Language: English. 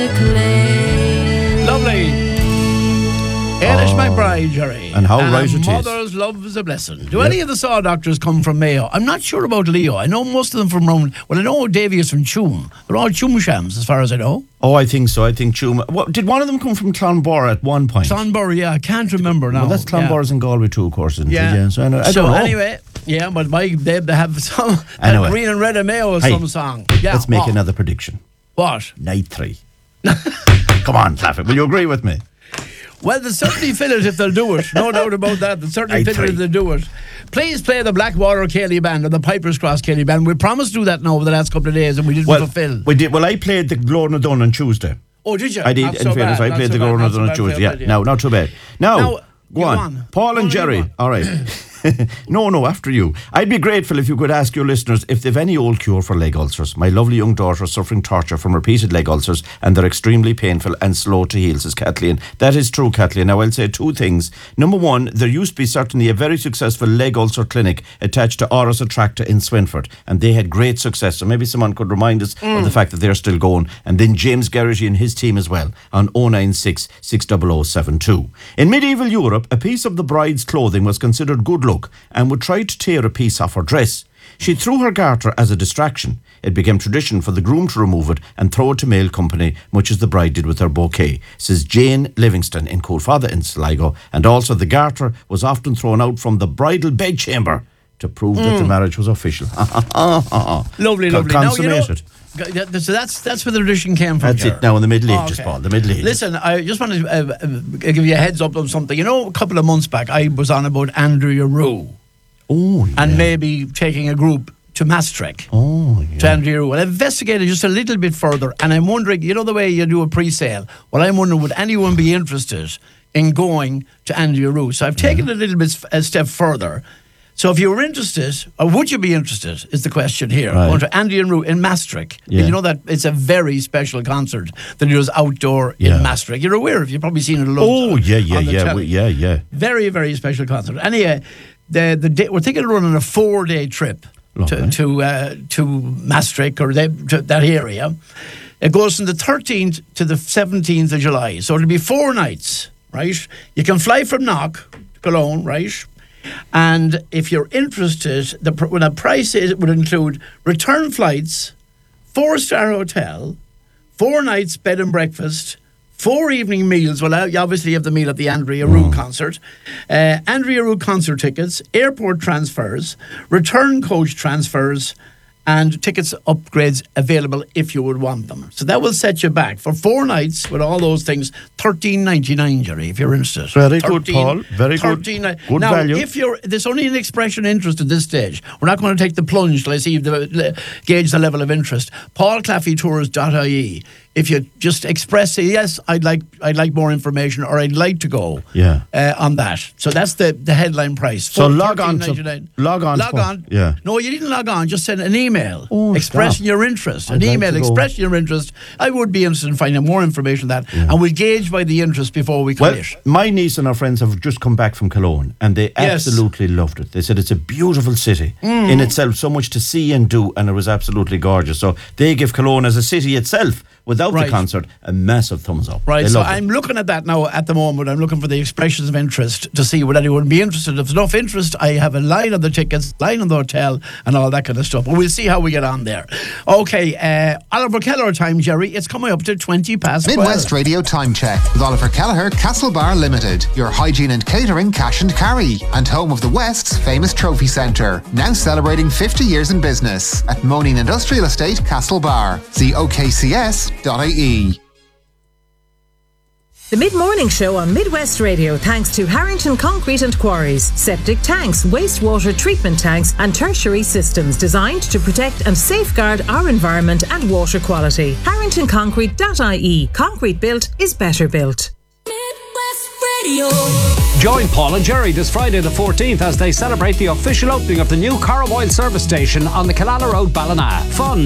Lovely. Ailish McBride, Jerry. And how right it is. Mother's love is a blessing. Do any of the Saw Doctors come from Mayo? I'm not sure about Leo. I know most of them from Roman. Well, I know Davy is from Tuam. They're all Tuam shams, as far as I know. Oh, I think so. I think Tuam. Did one of them come from Clonborough at one point? Clonborough, yeah. I can't remember now. Well, that's Clonborough's in Galway too, of course, isn't it? Yeah. So, I don't know. Anyway, yeah, but they have some... Anyway. Green and Red of Mayo is some song. Yeah, let's make another prediction. What? Night 3. Come on, Clafford. Will you agree with me? Well, they'll certainly fill it if they'll do it. No doubt about that. They'll certainly fill it if they'll do it. Please play the Blackwater Cayley Band or the Piper's Cross Cayley Band. We promised to do that now over the last couple of days and we didn't fulfill. We did. Well, I played the Glórna Dún on Tuesday. Oh, did you? I did, in fairness. I played the Glórna Dún on Tuesday. Yeah, no, not too bad. Now go on. Paul and Jerry. All right. No, after you. I'd be grateful if you could ask your listeners if they've any old cure for leg ulcers. My lovely young daughter is suffering torture from repeated leg ulcers and they're extremely painful and slow to heal, says Kathleen. That is true, Kathleen. Now, I'll say two things. Number one, there used to be certainly a very successful leg ulcer clinic attached to Oris Attracta in Swinford, and they had great success. So maybe someone could remind us of the fact that they're still going. And then James Garrity and his team as well on 096 600 72. In medieval Europe, a piece of the bride's clothing was considered good luck and would try to tear a piece off her dress. She threw her garter as a distraction. It became tradition for the groom to remove it and throw it to mail company, much as the bride did with her bouquet, says Jane Livingston in Coolfather in Sligo. And also the garter was often thrown out from the bridal bedchamber to prove that the marriage was official. Lovely. Consummated. So that's where the tradition came from. That's it now in the Middle Ages, Paul. The Middle Ages. Listen, I just want to give you a heads up on something. You know, a couple of months back, I was on about Andrea Rue. Oh, yeah. And maybe taking a group to Maastricht. Oh, yeah. To Andrea Rue. Well, I've investigated just a little bit further, and I'm wondering, you know the way you do a pre-sale? Well, I'm wondering, would anyone be interested in going to Andrea Rue? So I've taken a little bit a step further. So if you were interested, or would you be interested, is the question here. Right. Going to Andrea Rue in Maastricht. Yeah. You know that it's a very special concert that he does outdoor in Maastricht. You're aware of it. You've probably seen it a lot. Oh, yeah. Very, very special concert. Anyway, we're thinking of running a 4-day trip to Maastricht or to that area. It goes from the 13th to the 17th of July. So it'll be 4 nights, right? You can fly from Knock to Cologne, right? And if you're interested, the price would include return flights, 4-star hotel, 4 nights bed and breakfast, 4 evening meals. Well, you obviously have the meal at the Andrea Rue concert. Andrea Rue concert tickets, airport transfers, return coach transfers, and tickets upgrades available if you would want them. So that will set you back for 4 nights with all those things. $13.99, Jerry, if you're interested. Very good, Paul. Very good. Good now, value. If there's only an expression of interest at this stage. We're not going to take the plunge till I see gauge the level of interest. PaulClaffeyTours.ie. If you just express, say, yes, I'd like more information, or I'd like to go on that. So that's the headline price. So log on. Log on. Yeah. No, you didn't log on. Just send an email expressing your interest. Expressing your interest. I would be interested in finding more information on that. Yeah. And we'll gauge by the interest before we commit. Well, my niece and her friends have just come back from Cologne and they absolutely loved it. They said it's a beautiful city in itself, so much to see and do, and it was absolutely gorgeous. So they give Cologne as a city itself, without the concert, a massive thumbs up. Right, so I'm looking at that now at the moment. I'm looking for the expressions of interest to see would anyone be interested. If there's enough interest, I have a line on the tickets, line on the hotel, and all that kind of stuff. But we'll see how we get on there. Okay, Oliver Kelleher time, Jerry. It's coming up to 20 past 12. Midwest Radio Time Check with Oliver Kelleher, Castlebar Limited. Your hygiene and catering cash and carry. And home of the West's famous trophy centre. Now celebrating 50 years in business. At Moaning Industrial Estate, Castlebar. See okcs.ie. The Mid-Morning Show on Midwest Radio thanks to Harrington Concrete and Quarries. Septic tanks, wastewater treatment tanks and tertiary systems designed to protect and safeguard our environment and water quality. HarringtonConcrete.ie. Concrete built is better built. Join Paul and Jerry this Friday the 14th as they celebrate the official opening of the new Carraboyle service station on the Killala Road, Ballina. Fun,